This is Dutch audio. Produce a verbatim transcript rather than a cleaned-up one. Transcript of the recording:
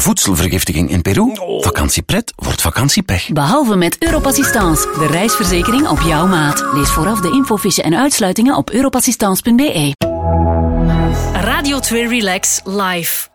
voedselvergiftiging in Peru. Vakantiepret wordt vakantiepech. Behalve met Europassistance, de reisverzekering op jouw maat. Lees vooraf de infofiche en uitsluitingen op europassistance punt be. Radio twee Relax Live.